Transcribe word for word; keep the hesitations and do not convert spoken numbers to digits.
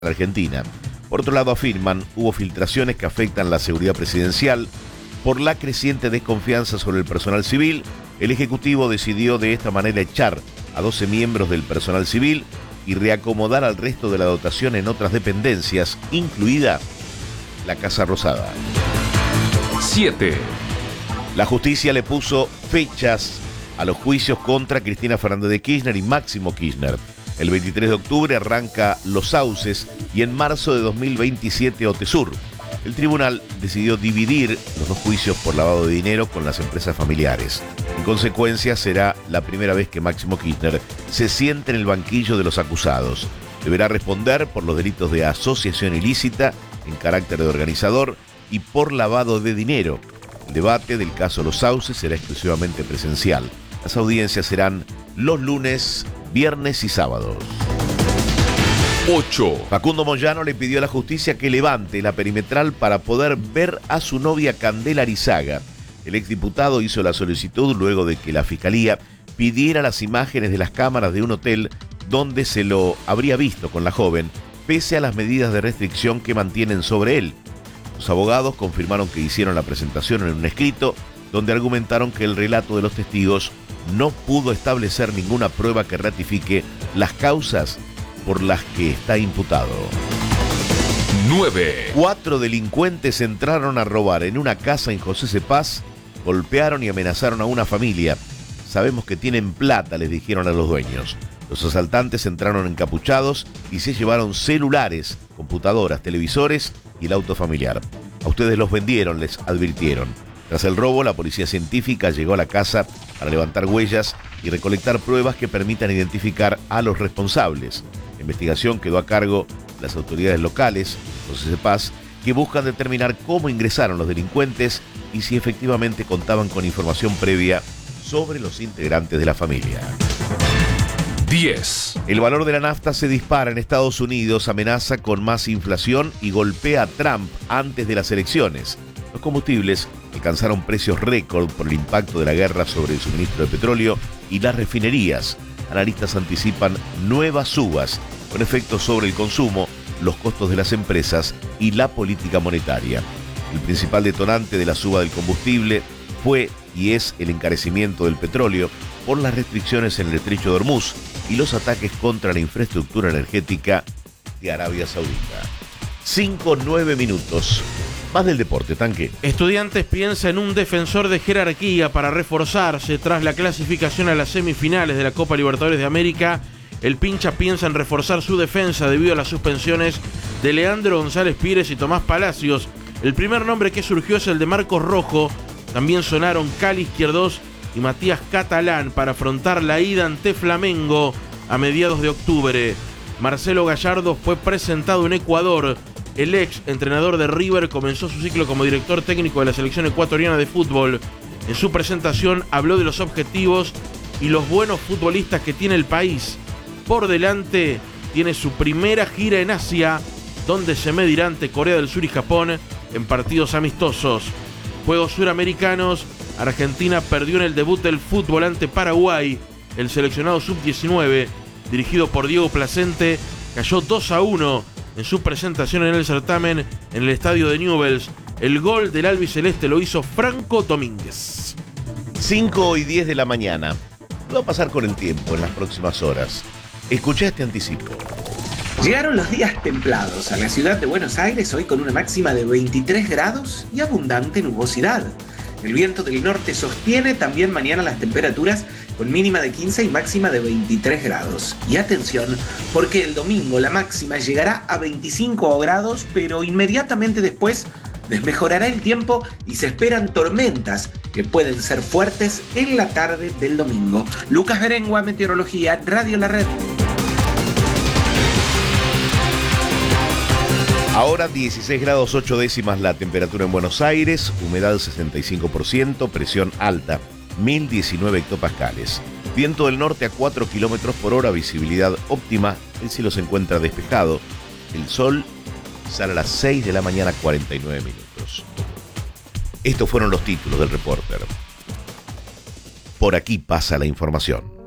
Argentina. Por otro lado, afirman, hubo filtraciones que afectan la seguridad presidencial. Por la creciente desconfianza sobre el personal civil, el Ejecutivo decidió de esta manera echar a doce miembros del personal civil y reacomodar al resto de la dotación en otras dependencias, incluida la Casa Rosada. siete. La justicia le puso fechas a los juicios contra Cristina Fernández de Kirchner y Máximo Kirchner. El veintitrés de octubre arranca Los Sauces y en marzo de dos mil veintisiete Otesur. El tribunal decidió dividir los dos juicios por lavado de dinero con las empresas familiares. En consecuencia, será la primera vez que Máximo Kirchner se siente en el banquillo de los acusados. Deberá responder por los delitos de asociación ilícita en carácter de organizador y por lavado de dinero. El debate del caso Los Sauces será exclusivamente presencial. Las audiencias serán los lunes, viernes y sábados. ocho. Facundo Moyano le pidió a la justicia que levante la perimetral para poder ver a su novia Candela Arizaga. El exdiputado hizo la solicitud luego de que la fiscalía pidiera las imágenes de las cámaras de un hotel donde se lo habría visto con la joven, pese a las medidas de restricción que mantienen sobre él. Los abogados confirmaron que hicieron la presentación en un escrito donde argumentaron que el relato de los testigos no pudo establecer ninguna prueba que ratifique las causas por las que está imputado. nueve. Cuatro delincuentes entraron a robar en una casa en José Cepaz, golpearon y amenazaron a una familia. Sabemos que tienen plata, les dijeron a los dueños. Los asaltantes entraron encapuchados y se llevaron celulares, computadoras, televisores y el auto familiar. A ustedes los vendieron, les advirtieron. Tras el robo, la policía científica llegó a la casa para levantar huellas y recolectar pruebas que permitan identificar a los responsables. La investigación quedó a cargo de las autoridades locales, José Cepaz, que buscan determinar cómo ingresaron los delincuentes y si efectivamente contaban con información previa sobre los integrantes de la familia. diez. El valor de la nafta se dispara en Estados Unidos, amenaza con más inflación y golpea a Trump antes de las elecciones. Los combustibles alcanzaron precios récord por el impacto de la guerra sobre el suministro de petróleo y las refinerías. Analistas anticipan nuevas subas con efectos sobre el consumo, los costos de las empresas y la política monetaria. El principal detonante de la suba del combustible fue y es el encarecimiento del petróleo por las restricciones en el estrecho de Hormuz y los ataques contra la infraestructura energética de Arabia Saudita. cinco, nueve minutos. Más del deporte, Tanque. Estudiantes piensa en un defensor de jerarquía para reforzarse tras la clasificación a las semifinales de la Copa Libertadores de América. El Pincha piensa en reforzar su defensa debido a las suspensiones de Leandro González Pires y Tomás Palacios. El primer nombre que surgió es el de Marcos Rojo. También sonaron Cali Izquierdos y Matías Catalán para afrontar la ida ante Flamengo a mediados de octubre. Marcelo Gallardo fue presentado en Ecuador. El ex entrenador de River comenzó su ciclo como director técnico de la selección ecuatoriana de fútbol. En su presentación habló de los objetivos y los buenos futbolistas que tiene el país. Por delante tiene su primera gira en Asia, donde se medirá ante Corea del Sur y Japón en partidos amistosos. Juegos Suramericanos, Argentina perdió en el debut del fútbol ante Paraguay. El seleccionado sub diecinueve, dirigido por Diego Placente, cayó dos a uno en su presentación en el certamen en el estadio de Newell's. El gol del albiceleste lo hizo Franco Domínguez. cinco y diez de la mañana. ¿Qué va a pasar con el tiempo en las próximas horas? Escuché este anticipo. Llegaron los días templados a la ciudad de Buenos Aires hoy con una máxima de veintitrés grados y abundante nubosidad. El viento del norte sostiene también mañana las temperaturas con mínima de quince y máxima de veintitrés grados. Y atención, porque el domingo la máxima llegará a veinticinco grados, pero inmediatamente después desmejorará el tiempo y se esperan tormentas que pueden ser fuertes en la tarde del domingo. Lucas Berengua, Meteorología, Radio La Red. Ahora dieciséis grados ocho décimas la temperatura en Buenos Aires, humedad sesenta y cinco por ciento, presión alta, mil diecinueve hectopascales. Viento del norte a cuatro kilómetros por hora, visibilidad óptima, el cielo se encuentra despejado, el sol sale a las seis de la mañana, cuarenta y nueve minutos. Estos fueron los títulos del Reporter. Por aquí pasa la información.